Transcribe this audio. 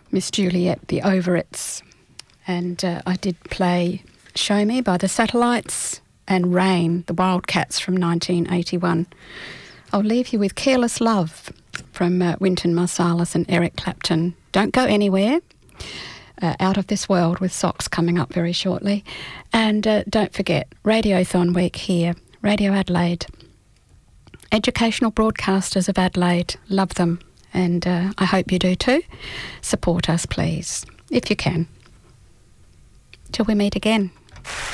Miss Juliet, the Overits. And I did play Show Me by the Satellites and Rain, the Wildcats from 1981. I'll leave you with Careless Love from Wynton Marsalis and Eric Clapton. Don't go anywhere. Out of This World with Socks coming up very shortly. And don't forget, Radiothon Week here, Radio Adelaide. Educational broadcasters of Adelaide, love them. And I hope you do too. Support us, please, if you can. Till we meet again.